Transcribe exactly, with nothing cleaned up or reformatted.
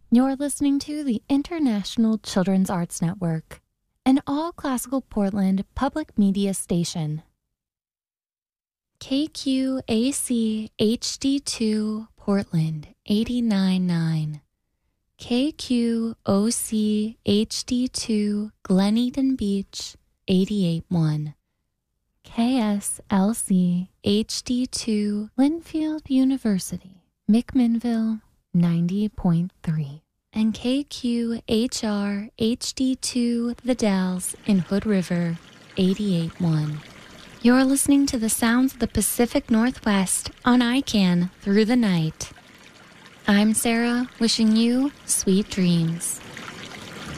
You're listening to the International Children's Arts Network, an all-classical Portland public media station. K Q A C H D two Portland eighty-nine point nine. K Q O C H D two Glen Eden Beach eighty-eight point one. K S L C H D two Linfield University, McMinnville ninety point three. And K Q H R H D two The Dalles in Hood River eighty-eight point one. You're listening to the sounds of the Pacific Northwest on I C A N Through the Night. I'm Sarah, wishing you sweet dreams.